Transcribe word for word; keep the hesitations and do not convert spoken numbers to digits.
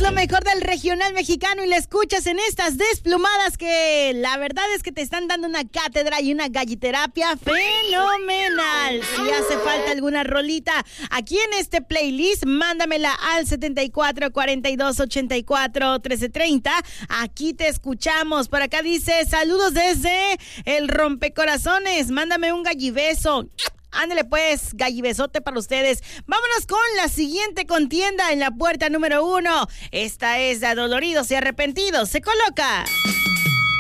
lo mejor del regional mexicano y la escuchas en estas desplumadas que la verdad es que te están dando una cátedra y una galliterapia fenomenal. Si hace falta alguna rolita aquí en este playlist, mándamela al setenta y cuatro, cuarenta y dos, ochenta y cuatro, trece treinta. Aquí te escuchamos. Por acá dice, saludos desde el Rompecorazones. Mándame un gallibeso. Ándale pues, gallibesote para ustedes. Vámonos con la siguiente contienda en la puerta número uno. Esta es de Adoloridos y Arrepentidos. Se coloca